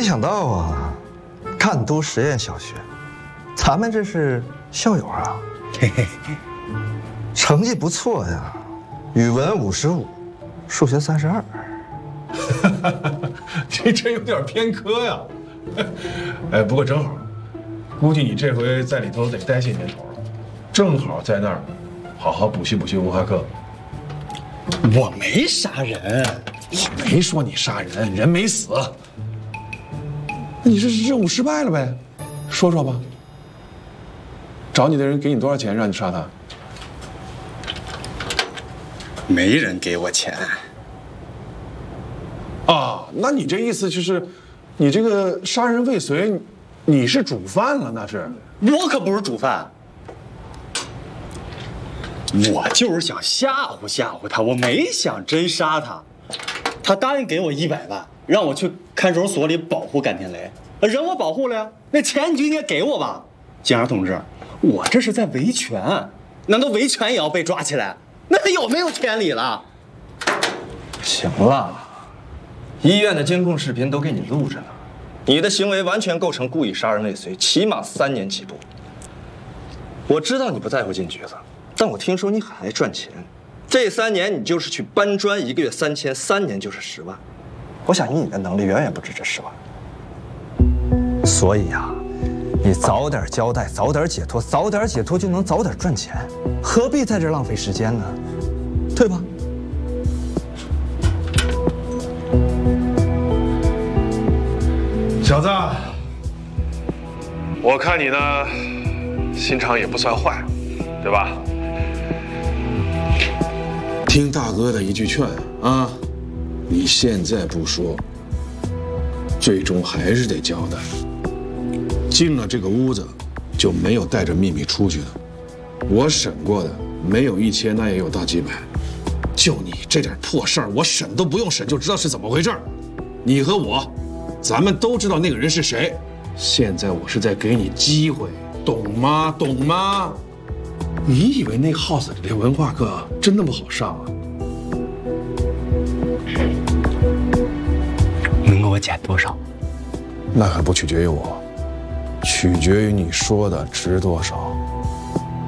想到啊，赣都实验小学，咱们这是校友啊， 嘿嘿， 成绩不错呀，语文55，数学32。 这真有点偏科呀。哎，不过正好，估计你这回在里头得待些年头了，正好在那儿好好补习文化课。 我没杀人， 我没说你杀人，人没死。那你这是任务失败了呗？说说吧。找你的人给你多少钱让你杀他？ 没人给我钱。 啊，那你这意思就是，你这个杀人未遂，你是主犯了，那是？ 我可不是主犯，我就是想吓唬吓唬他，我没想真杀他。他答应给我100万，让我去看守所里保护甘天雷，人我保护了呀，那钱你就应该给我吧，警察同志，我这是在维权，难道维权也要被抓起来？那有没有天理了？ 行了。医院的监控视频都给你录着呢，你的行为完全构成故意杀人未遂，起码3年起步。我知道你不在乎进局子，但我听说你很爱赚钱，这3年你就是去搬砖，1个月3000，3年就是10万。我想以你的能力远远不止这10万。所以呀，你早点交代，早点解脱，早点解脱就能早点赚钱，何必在这浪费时间呢？对吧？ 小子，我看你呢，心肠也不算坏，对吧？听大哥的一句劝啊，你现在不说，最终还是得交代。进了这个屋子，就没有带着秘密出去的。我审过的，没有1000，那也有大几百。就你这点破事儿，我审都不用审就知道是怎么回事。你和我。咱们都知道那个人是谁，现在我是在给你机会，懂吗？懂吗？你以为那 house 里的文化课真那么好上啊？ 能给我减多少？ 那还不取决于我，取决于你说的值多少。